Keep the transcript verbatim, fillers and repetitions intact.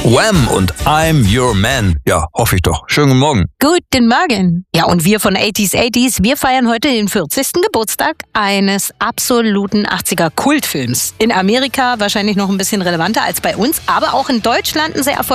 Wham und I'm Your Man. Ja, hoffe ich doch. Schönen guten Morgen. Guten Morgen. Ja, und wir von achtziger achtziger, wir feiern heute den vierzigsten Geburtstag eines absoluten achtziger Kultfilms. In Amerika wahrscheinlich noch ein bisschen relevanter als bei uns, aber auch in Deutschland ein sehr erfolgreicher